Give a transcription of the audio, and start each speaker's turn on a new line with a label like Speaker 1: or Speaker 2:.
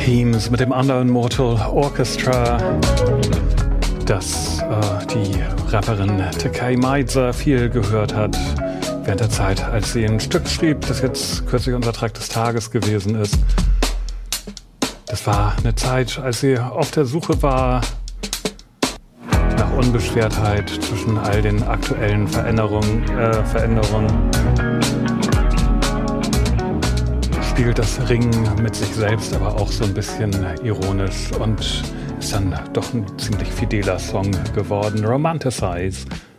Speaker 1: Heems mit dem Unknown Mortal Orchestra, das die Rapperin Tekay Meiza viel gehört hat während der Zeit, als sie ein Stück schrieb, das jetzt kürzlich unser Track des Tages gewesen ist. Das war eine Zeit, als sie auf der Suche war nach Unbeschwertheit zwischen all den aktuellen Veränderungen. Spielt das Ringen mit sich selbst aber auch so ein bisschen ironisch und ist dann doch ein ziemlich fideler Song geworden. Romanticize.